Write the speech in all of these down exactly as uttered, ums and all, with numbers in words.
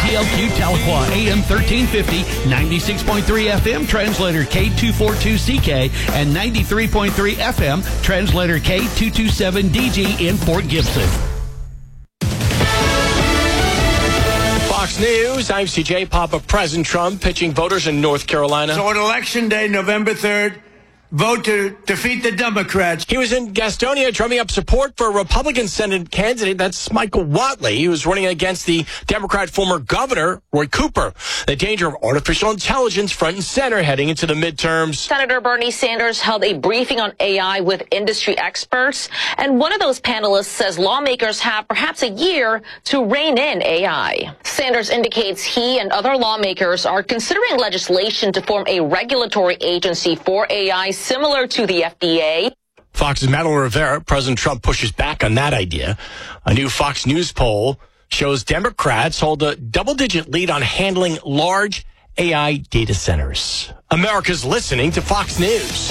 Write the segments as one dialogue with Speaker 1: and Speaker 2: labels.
Speaker 1: T L Q Tahlequah, A M thirteen fifty, ninety-six point three F M, translator K two forty-two C K, and ninety-three point three F M, translator K two twenty-seven D G in Fort Gibson.
Speaker 2: Fox News, I'm C J. Papa. President Trump pitching voters in North Carolina.
Speaker 3: So on Election Day, November third, vote to defeat the Democrats.
Speaker 2: He was in Gastonia drumming up support for a Republican Senate candidate. That's Michael Whatley. He was running against the Democrat former governor, Roy Cooper. The danger of artificial intelligence front and center heading into the midterms.
Speaker 4: Senator Bernie Sanders held a briefing on A I with industry experts. And one of those panelists says lawmakers have perhaps a year to rein in A I. Sanders indicates he and other lawmakers are considering legislation to form a regulatory agency for A I similar to the F D A.
Speaker 2: Fox's Madeline Rivera. President Trump pushes back on that idea. A new Fox News poll shows Democrats hold a double-digit lead on handling large A I data centers. America's listening to Fox News.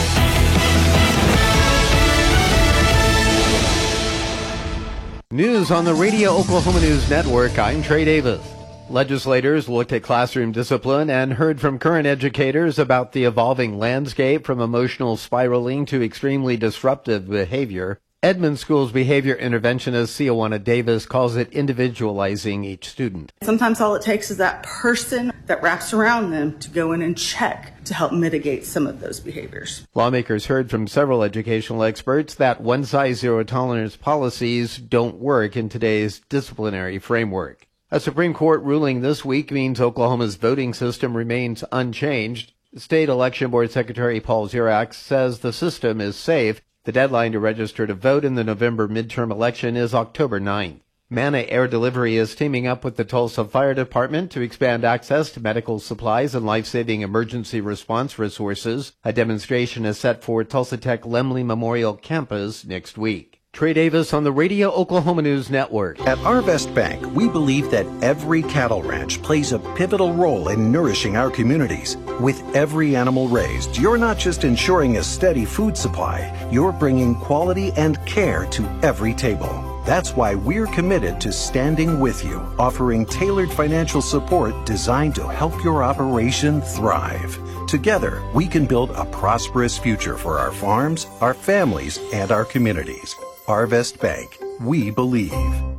Speaker 5: News on the Radio Oklahoma News Network. I'm Trey Davis. Legislators looked at classroom discipline and heard from current educators about the evolving landscape from emotional spiraling to extremely disruptive behavior. Edmond School's behavior interventionist Siowana Davis calls it individualizing each student.
Speaker 6: Sometimes all it takes is that person that wraps around them to go in and check to help mitigate some of those behaviors.
Speaker 5: Lawmakers heard from several educational experts that one-size-zero-tolerance policies don't work in today's disciplinary framework. A Supreme Court ruling this week means Oklahoma's voting system remains unchanged. State Election Board Secretary Paul Zirak says the system is safe. The deadline to register to vote in the November midterm election is October ninth. Manna Air Delivery is teaming up with the Tulsa Fire Department to expand access to medical supplies and life-saving emergency response resources. A demonstration is set for Tulsa Tech Lemley Memorial Campus next week. Trey Davis on the Radio Oklahoma News Network.
Speaker 7: At Arvest Bank, we believe that every cattle ranch plays a pivotal role in nourishing our communities. With every animal raised, you're not just ensuring a steady food supply, you're bringing quality and care to every table. That's why we're committed to standing with you, offering tailored financial support designed to help your operation thrive. Together, we can build a prosperous future for our farms, our families, and our communities. Arvest Bank. We believe.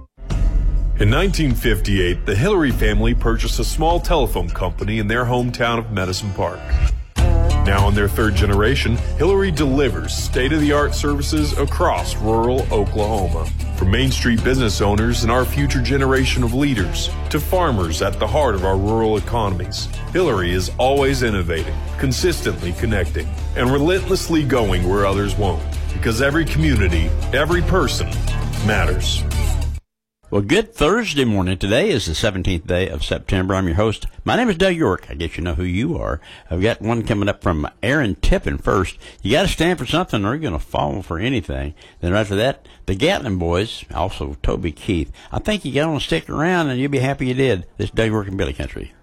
Speaker 8: In nineteen fifty-eight, the Hillary family purchased a small telephone company in their hometown of Medicine Park. Now in their third generation, Hillary delivers state-of-the-art services across rural Oklahoma. From Main Street business owners and our future generation of leaders to farmers at the heart of our rural economies, Hillary is always innovating, consistently connecting, and relentlessly going where others won't. Because every community, every person matters.
Speaker 9: Well, good Thursday morning. Today is the seventeenth day of September. I'm your host. My name is Doug York. I guess you know who you are. I've got one coming up from Aaron Tippin first. You got to stand for something or you're going to fall for anything. Then after that, the Gatlin Boys, also Toby Keith. I think you got to stick around and you'll be happy you did. This is Doug York in Billy Country.